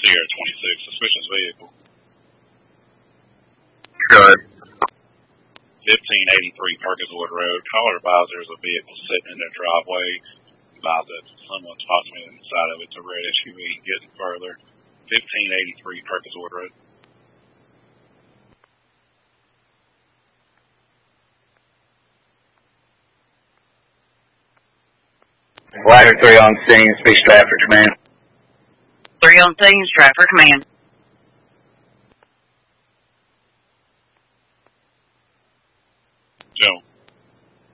Sierra 26, suspicious vehicle. Good. 1583 Perkinswood Road. Caller advised there's a vehicle sitting in their driveway. Advised that someone's possibly inside of it's a red SUV. Getting further. 1583 Perkinswood Road. Ladder 3 on scene, speak Stratford Command. 3 on scene, Stratford Command. Joe.